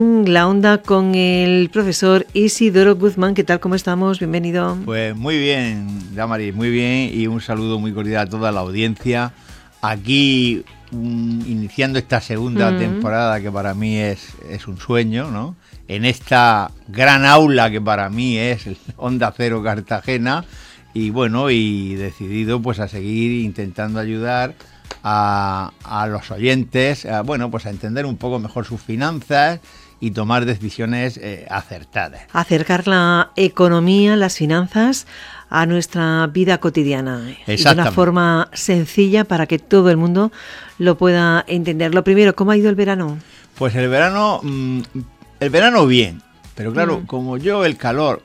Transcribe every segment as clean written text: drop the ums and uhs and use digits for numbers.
La onda con el profesor Isidoro Guzmán. ¿Qué tal? ¿Cómo estamos? Bienvenido. Pues muy bien, Damaris, muy bien, y un saludo muy cordial a toda la audiencia. Aquí iniciando esta segunda temporada que para mí es un sueño, ¿no? En esta gran aula que para mí es Onda Cero Cartagena, y bueno, y decidido pues a seguir intentando ayudar a los oyentes, pues a entender un poco mejor sus finanzas y tomar decisiones acertadas. Acercar la economía, las finanzas a nuestra vida cotidiana de una forma sencilla para que todo el mundo lo pueda entender. Lo primero, ¿cómo ha ido el verano? Pues el verano bien, pero claro, como yo el calor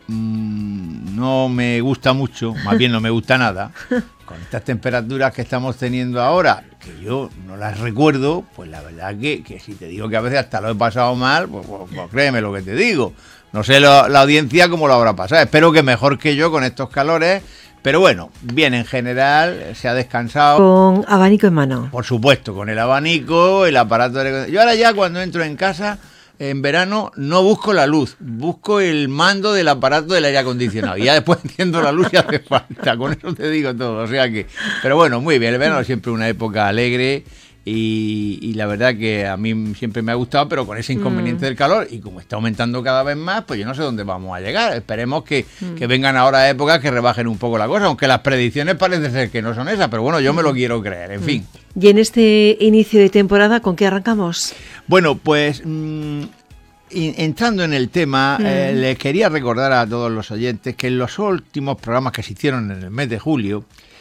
no me gusta mucho, más bien no me gusta nada, con estas temperaturas que estamos teniendo ahora, que yo no las recuerdo, pues la verdad que si te digo que a veces hasta lo he pasado mal, pues créeme lo que te digo. No sé la audiencia cómo lo habrá pasado, espero que mejor que yo con estos calores, pero bueno, bien en general, se ha descansado. Con abanico en mano. Por supuesto, con el abanico, el aparato de... Yo ahora ya cuando entro en casa, en verano, no busco la luz, busco el mando del aparato del aire acondicionado. Y ya después enciendo la luz si hace falta, con eso te digo todo. O sea que, pero bueno, muy bien, el verano es siempre una época alegre y la verdad que a mí siempre me ha gustado, pero con ese inconveniente del calor, y como está aumentando cada vez más, pues yo no sé dónde vamos a llegar. Esperemos que vengan ahora épocas que rebajen un poco la cosa, aunque las predicciones parece ser que no son esas, pero bueno, yo me lo quiero creer, en fin. Y en este inicio de temporada, ¿con qué arrancamos? Bueno, pues entrando en el tema, les quería recordar a todos los oyentes que en los últimos programas que se hicieron en el mes de julio,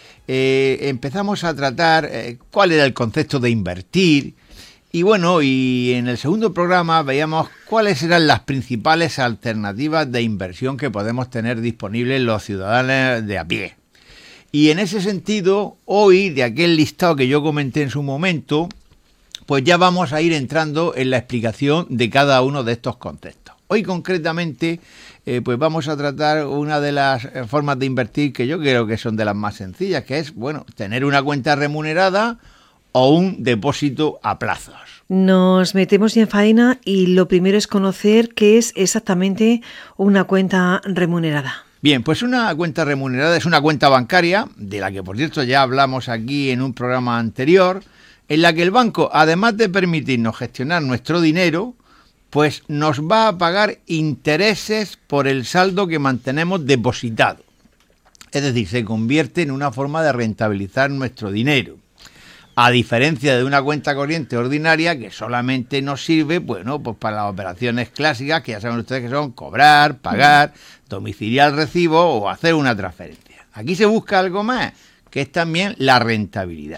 empezamos a tratar cuál era el concepto de invertir, y bueno, y en el segundo programa veíamos cuáles eran las principales alternativas de inversión que podemos tener disponibles los ciudadanos de a pie. Y en ese sentido, hoy, de aquel listado que yo comenté en su momento, pues ya vamos a ir entrando en la explicación de cada uno de estos conceptos. Hoy concretamente, pues vamos a tratar una de las formas de invertir que yo creo que son de las más sencillas, que es, bueno, tener una cuenta remunerada o un depósito a plazos. Nos metemos ya en faena y lo primero es conocer qué es exactamente una cuenta remunerada. Bien, pues una cuenta remunerada es una cuenta bancaria, de la que por cierto ya hablamos aquí en un programa anterior, en la que el banco, además de permitirnos gestionar nuestro dinero, pues nos va a pagar intereses por el saldo que mantenemos depositado. Es decir, se convierte en una forma de rentabilizar nuestro dinero, a diferencia de una cuenta corriente ordinaria que solamente nos sirve, bueno, pues para las operaciones clásicas, que ya saben ustedes que son cobrar, pagar, domiciliar el recibo o hacer una transferencia. Aquí se busca algo más, que es también la rentabilidad.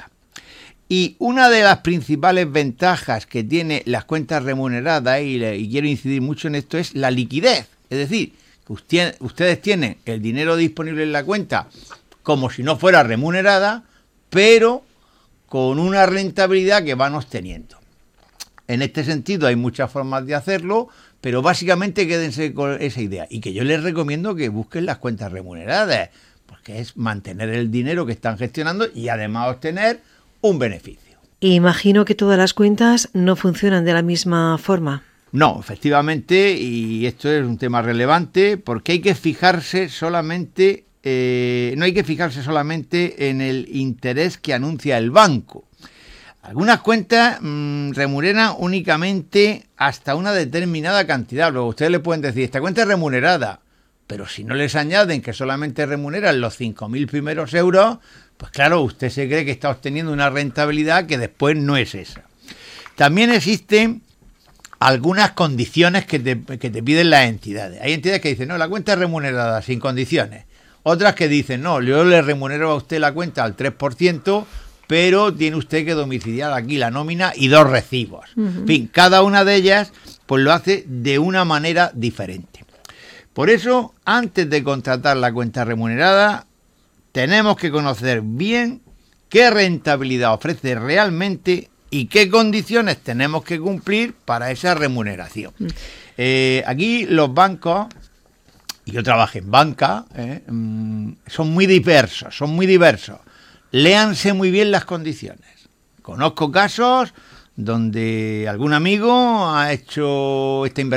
Y una de las principales ventajas que tiene las cuentas remuneradas, y quiero incidir mucho en esto, es la liquidez. Es decir, que ustedes tienen el dinero disponible en la cuenta como si no fuera remunerada, pero con una rentabilidad que van obteniendo. En este sentido hay muchas formas de hacerlo, pero básicamente quédense con esa idea. Y que yo les recomiendo que busquen las cuentas remuneradas, porque es mantener el dinero que están gestionando y además obtener un beneficio. Imagino que todas las cuentas no funcionan de la misma forma. No, efectivamente, y esto es un tema relevante, porque hay que fijarse solamente, no hay que fijarse solamente en el interés que anuncia el banco. Algunas cuentas remuneran únicamente hasta una determinada cantidad. Luego ustedes le pueden decir, esta cuenta es remunerada, pero si no les añaden que solamente remuneran los 5.000 primeros euros, pues claro, usted se cree que está obteniendo una rentabilidad que después no es esa. También existen algunas condiciones que te piden las entidades. Hay entidades que dicen, no, la cuenta es remunerada sin condiciones. Otras que dicen, no, yo le remunero a usted la cuenta al 3%, pero tiene usted que domiciliar aquí la nómina y 2 recibos. En fin, cada una de ellas pues lo hace de una manera diferente. Por eso, antes de contratar la cuenta remunerada, tenemos que conocer bien qué rentabilidad ofrece realmente y qué condiciones tenemos que cumplir para esa remuneración. Aquí los bancos, y yo trabajé en banca, son muy diversos. Léanse muy bien las condiciones. Conozco casos donde algún amigo ha hecho esta inversión